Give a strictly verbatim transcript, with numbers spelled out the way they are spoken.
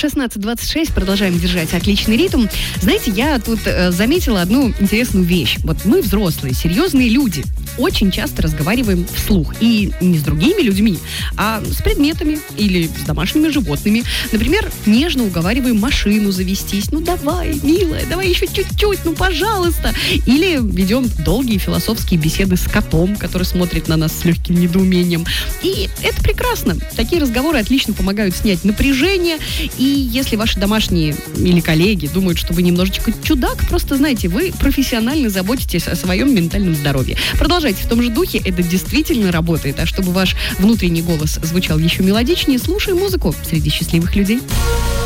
шестнадцать двадцать шесть, продолжаем держать отличный ритм. Знаете, я тут э, заметила одну интересную вещь. Вот мы, взрослые, серьезные люди, очень часто разговариваем вслух. И не с другими людьми, а с предметами или с домашними животными. Например, нежно уговариваем машину завестись. Ну давай, милая, давай еще чуть-чуть, ну пожалуйста. Или ведем долгие философские беседы с котом, который смотрит на нас с легким недоумением. И это прекрасно. Такие разговоры отлично помогают снять напряжение. И если ваши домашние или коллеги думают, что вы немножечко чудак, просто знайте, вы профессионально заботитесь о своем ментальном здоровье. Продолжайте в том же духе, это действительно работает. А чтобы ваш внутренний голос звучал еще мелодичнее, слушай музыку среди счастливых людей.